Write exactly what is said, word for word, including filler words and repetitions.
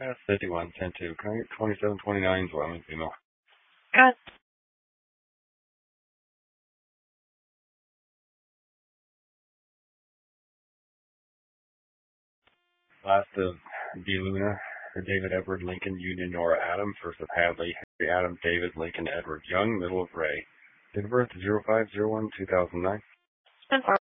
That's fifty-one, ten two. Can I get twenty-seven twenty-nine as well? I'm female. God. Last of D. Luna, David Edward Lincoln, Union Nora Adams versus Hadley, Henry Adams, David Lincoln, Edward Young, middle of Ray. Date of birth zero five zero one two thousand nine.